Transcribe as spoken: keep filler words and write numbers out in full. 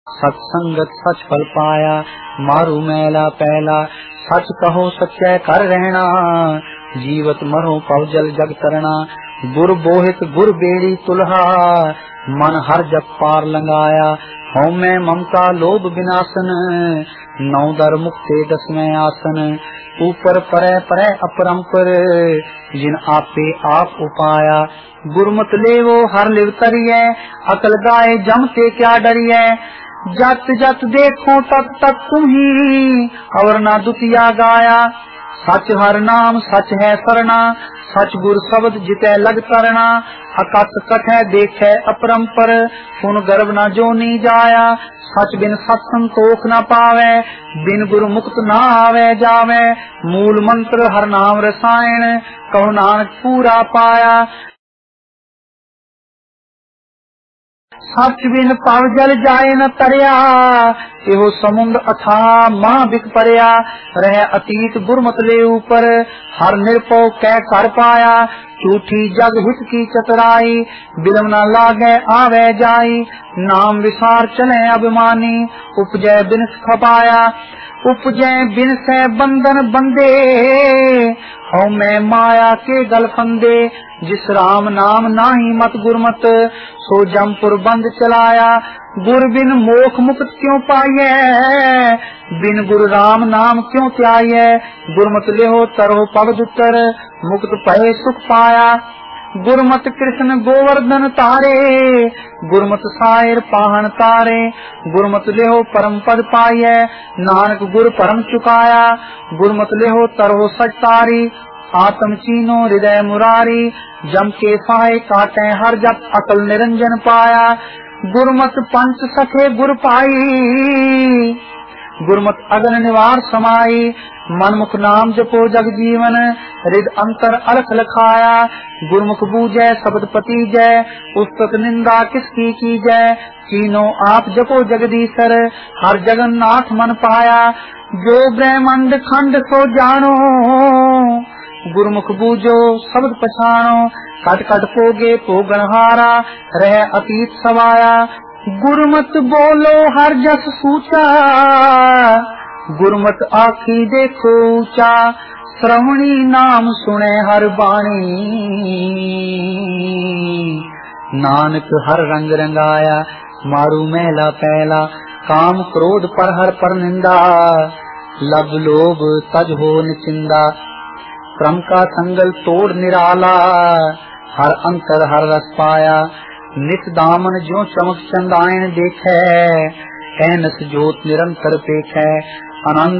सत्संगत सच फल पाया, मारू मैला पहला। सच कहो सच्चे कर रहना, जीवत मरो पव जल जग तरना। गुर बोहित गुर बेड़ी तुलहा, मन हर जग पार लंगाया। हूँ मैं ममता लोभ विनाशन, नौ दर मुक्ते दसवें आसन। ऊपर परे परे अपरंपर, जिन आपे आप उपाया। गुरमत लेवो हर लिव तरिए, अकल गाए जमते क्या डरिए। जत जत देखो तत तत तुम्ही, और ना दुतिया गाया। सच हर नाम सच है सरना, सच गुर शब्द जिते लग तरना। अकत कठै देखे अपरंपर, सुन गर्भ न जो नी जाया। सच बिन सत्संग तोख न पावे, बिन गुरु मुक्त न आवे जावे। मूल मंत्र हर नाम रसायन, कहो नानक पूरा पाया। सच बिन पव जल जाए न तरिया, एहो समुद्र अथा मां बिक परिया। रह अतीत गुरमत ले ऊपर, हर निरपो कै कर पाया। झूठी जग हित की चतुराई, बिलम न लागे आवे जाई। नाम विसार चले अभिमानी, उपजय बिन खपाया। उपजय बिन से बंधन बंदे, हौ मैं माया के गल फंदे। जिस राम नाम नाही मत गुरमत, सो जमपुर बंद चलाया। गुर बिन मोख मुक्त क्यों पाइए, बिन गुरु राम नाम क्यों त्याये। गुरमत लेहो तरो पग दुतर, मुक्त पहे सुख पाया। गुरमत कृष्ण गोवर्धन तारे, गुरमत सायर पाहन तारे। गुरमत लेहो परम पद पाइए, नानक गुर परम चुकाया। गुरमत लेहो तरहो सच तारी, आत्म चीनो हृदय मुरारी। जम के फाहे काटे हर जप, अकल निरंजन पाया। गुरमत पंच सखे गुर पाई, गुरमत अगन निवार समाई। मनमुख नाम जपो जग जीवन, हृद अंतर अलख लखाया। गुरमुख बूझे शब्द पति जय, उस्तत निंदा किसकी की जय। तीनों आप जपो जगदीशर, हर जगन्नाथ मन पाया। जो ब्रह्मंड खंड सो जानो, गुरमुख बूझो शब्द पछानो। कट कट पोगे पोगणहारा, रह अतीत सवाया। गुरमत बोलो हर जस सूचा, गुरमत आखी देखो ऊंचा। श्रवणी नाम सुने हर बाणी, नानक हर रंग रंगाया। मारू महला पहला, काम क्रोध पर हर पर निंदा। लब लोभ तज हो निचिंदा, क्रम का संगल तोड़ निराला। हर अंतर हर रस पाया, नित दामन ज्यों चमक चंदायन देखे। ऐनस जोत निरंतर पेखे, आनंद